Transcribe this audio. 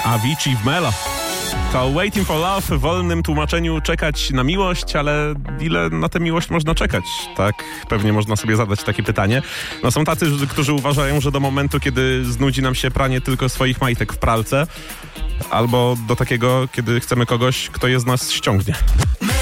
Avicii w Melo. To Waiting for Love w wolnym tłumaczeniu czekać na miłość, ale ile na tę miłość można czekać? Tak, pewnie można sobie zadać takie pytanie. No są tacy, którzy uważają, że do momentu, kiedy znudzi nam się pranie tylko swoich majtek w pralce, albo do takiego, kiedy chcemy kogoś, kto je z nas ściągnie.